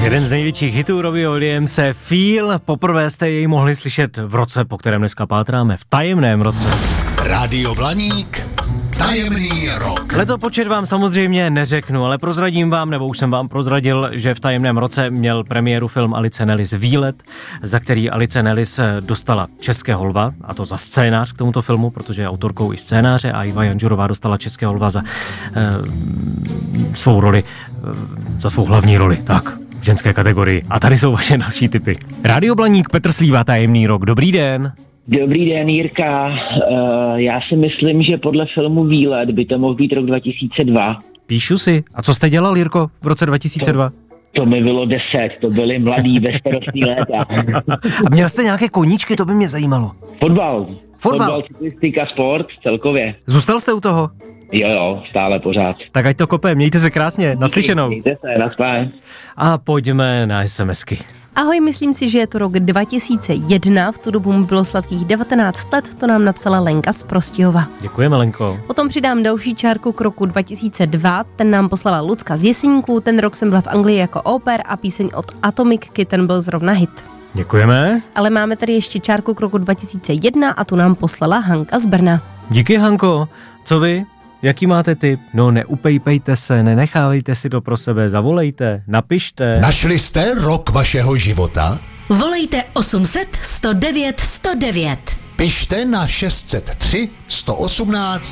Jeden z největších hitů Robbieho Williamse, Feel. Poprvé jste jej mohli slyšet v roce, po kterém dneska pátráme, v tajemném roce. Rádio Blaník, tajemný rok. Letopočet vám samozřejmě neřeknu, ale prozradím vám, nebo už jsem vám prozradil, že v tajemném roce měl premiéru film Alice Nellis Výlet, za který Alice Nellis dostala Českého lva, a to za scénář k tomuto filmu, protože je autorkou i scénáře, a Iva Janžurová dostala Českého lva za svou roli, za svou hlavní roli. Tak, v ženské kategorii. A tady jsou vaše další tipy. Rádio Blaník, Petr Slíva, tajemný rok. Dobrý den. Dobrý den, Jirka. Já si myslím, že podle filmu Výlet by to mohl být rok 2002. Píšu si. A co jste dělal, Jirko, v roce 2002? To mi bylo 10, to byly mladý, bezstarostní léta. A měl jste nějaké koníčky, to by mě zajímalo. Fotbal, cyklistika, sport, celkově. Zůstal jste u toho? Jo, stále pořád. Tak ať to kope, mějte se krásně, naslyšenou. Mějte se, naspáj. A pojďme na SMSky. Ahoj, myslím si, že je to rok 2001, v tu dobu mu bylo sladkých 19 let, to nám napsala Lenka z Prostějova. Děkujeme, Lenko. Potom přidám další čárku k roku 2002, ten nám poslala Lucka z Jeseníků, ten rok jsem byla v Anglii jako au pair a píseň od Atomic, ten byl zrovna hit. Děkujeme. Ale máme tady ještě čárku k roku 2001 a tu nám poslala Hanka z Brna. Díky, Hanko. Co vy? Jaký máte tip? No, neupejpejte se, nenechávejte si to pro sebe, zavolejte, napište. Našli jste rok vašeho života? Volejte 800 109 109. Pište na 603 118